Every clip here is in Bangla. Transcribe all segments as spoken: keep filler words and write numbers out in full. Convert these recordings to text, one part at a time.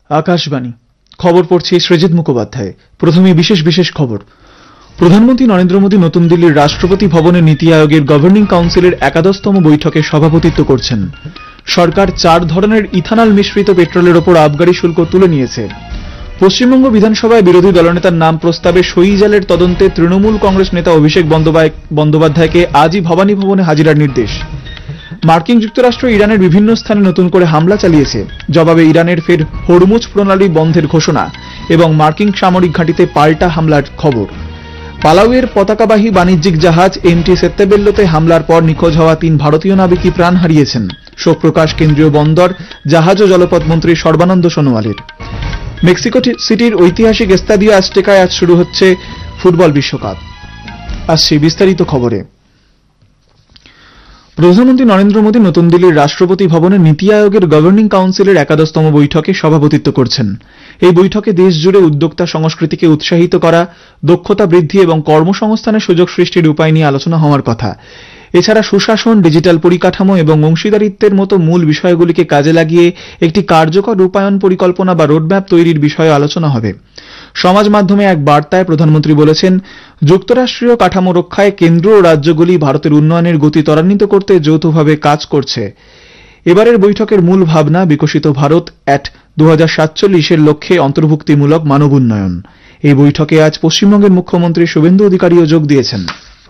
আকাশবাণী খবর পড়ছি সৃজিত মুখোপাধ্যায়। প্রথমে বিশেষ বিশেষ খবর। প্রধানমন্ত্রী নরেন্দ্র মোদী নতুন দিল্লির রাষ্ট্রপতি ভবনে নীতি আয়োগের গভর্নিং কাউন্সিলের একাদশতম বৈঠকে সভাপতিত্ব করছেন। সরকার চার ধরনের ইথানল মিশ্রিত পেট্রোলের ওপর আবগারি শুল্ক তুলে নিয়েছে। পশ্চিমবঙ্গ বিধানসভায় বিরোধী দলনেতার নাম প্রস্তাবে সই জালের তদন্তে তৃণমূল কংগ্রেস নেতা অভিষেক বন্দ্যোপাধ্যায়কে আজই ভবানী ভবনে হাজিরার নির্দেশ। মার্কিন যুক্তরাষ্ট্র ইরানের বিভিন্ন স্থানে নতুন করে হামলা চালিয়েছে। জবাবে ইরানের ফের হরমুজ প্রণালী বন্ধের ঘোষণা এবং মার্কিন সামরিক ঘাঁটিতে পাল্টা হামলার খবর। পালাউয়ের পতাকাবাহী বাণিজ্যিক জাহাজ এমটি সেত্তেবেল্লোতে হামলার পর নিখোঁজ হওয়া তিন ভারতীয় নাবিকই প্রাণ হারিয়েছেন। শোক প্রকাশ কেন্দ্রীয় বন্দর, জাহাজ ও জলপথ মন্ত্রী সর্বানন্দ সোনোয়ালের। মেক্সিকো সিটির ঐতিহাসিক এস্তাদিও আজটেকায় আজ শুরু হচ্ছে ফুটবল বিশ্বকাপ। আসছে বিস্তারিত খবরে। প্রধানমন্ত্রী নরেন্দ্র মোদী নতুন দিল্লির রাষ্ট্রপতি ভবনে নীতি আয়োগের গভর্নিং কাউন্সিলের একাদশতম বৈঠকে সভাপতিত্ব করছেন। এই বৈঠকে দেশ জুড়ে উদ্যোক্তা সংস্কৃতিকে উৎসাহিত করা, দক্ষতা বৃদ্ধি এবং কর্মসংস্থানের সুযোগ সৃষ্টির উপায় নিয়ে আলোচনা হওয়ার কথা। এছাড়া সুশাসন, ডিজিটাল পরিকাঠামো এবং অংশীদারিত্বের মতো মূল বিষয়গুলিকে কাজে লাগিয়ে একটি কার্যকর রূপায়ণ পরিকল্পনা বা রোডম্যাপ তৈরির বিষয়ে আলোচনা হবে। সমাজ মাধ্যমে এক বার্তায় প্রধানমন্ত্রী বলেছেন, যুক্তরাষ্ট্রীয় কাঠামো রক্ষায় কেন্দ্র ও রাজ্যগুলি ভারতের উন্নয়নের গতি ত্বরান্বিত করতে যৌথভাবে কাজ করছে। এবারের বৈঠকের মূল ভাবনা বিকশিত ভারত অ্যাট দু হাজার সাতচল্লিশের লক্ষ্যে অন্তর্ভুক্তিমূলক মানব উন্নয়ন। এই বৈঠকে আজ পশ্চিমবঙ্গের মুখ্যমন্ত্রী শুভেন্দু অধিকারীও যোগ দিয়েছেন।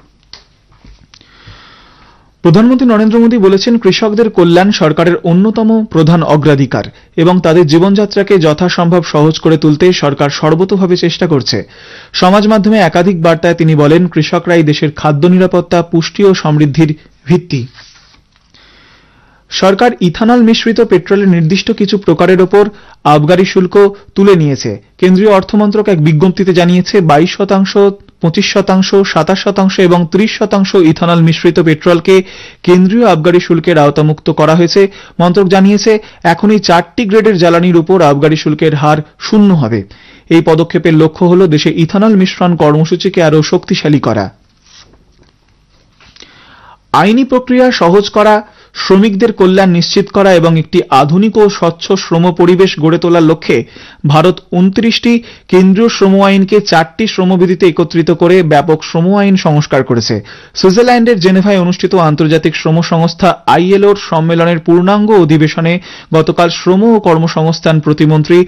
প্রধানমন্ত্রী নরেন্দ্র মোদী বলেছেন, কৃষকদের কল্যাণ সরকারের অন্যতম প্রধান অগ্রাধিকার এবং তাদের জীবনযাত্রাকে যথাসম্ভব সহজ করে তুলতে সরকার সর্বতোভাবে চেষ্টা করছে। সমাজ মাধ্যমে একাধিক বার্তায় তিনি বলেন, কৃষকরাই দেশের খাদ্য নিরাপত্তা, পুষ্টি ও সমৃদ্ধির ভিত্তি। সরকার ইথানল মিশ্রিত পেট্রোলের নির্দিষ্ট কিছু প্রকারের ওপর আবগারি শুল্ক তুলে নিয়েছে। কেন্দ্রীয় অর্থমন্ত্রক এক বিজ্ঞপ্তিতে জানিয়েছে, বাইশ শতাংশ, পঁচিশ শতাংশ, সাতাশ শতাংশ এবং ত্রিশ শতাংশ ইথানল মিশ্রিত পেট্রোলকে কেন্দ্রীয় আবগারি শুল্কের আওতামুক্ত করা হয়েছে। মন্ত্রক জানিয়েছে, এখন এই চারটি গ্রেডের জ্বালানির উপর আবগারি শুল্কের হার শূন্য হবে। এই পদক্ষেপের লক্ষ্য হল দেশে ইথানল মিশ্রণ কর্মসূচিকে আরও শক্তিশালী করা, আইনি প্রক্রিয়া সহজ করা, শ্রমিকদের কল্যাণ নিশ্চিত করা এবং একটি আধুনিক ও স্বচ্ছ শ্রম পরিবেশ গড়ে তোলার লক্ষ্যে ভারত উনত্রিশটি কেন্দ্রীয় শ্রম আইনকে চারটি শ্রমবিধিতে একত্রিত করে ব্যাপক শ্রম আইন সংস্কার করেছে। সুইজারল্যান্ডের জেনেভায় অনুষ্ঠিত আন্তর্জাতিক শ্রম সংস্থা আইএলওর সম্মেলনের পূর্ণাঙ্গ অধিবেশনে গতকাল শ্রম ও কর্মসংস্থান প্রতিমন্ত্রী